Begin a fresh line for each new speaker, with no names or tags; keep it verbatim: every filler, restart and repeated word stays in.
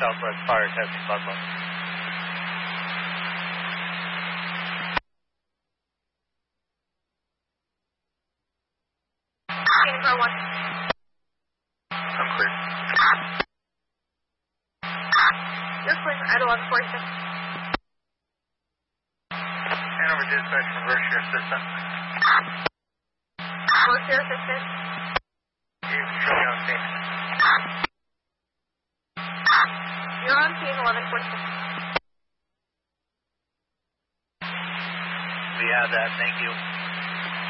Southwest Fire testing Buffalo.
Car one.
I'm clear.
You're clear for Idlewild forty-six.
Hanover dispatch, reverse your assistant.
What's your assistant?
You can show me on scene.
You're on scene eleven forty-six.
We have that, thank you.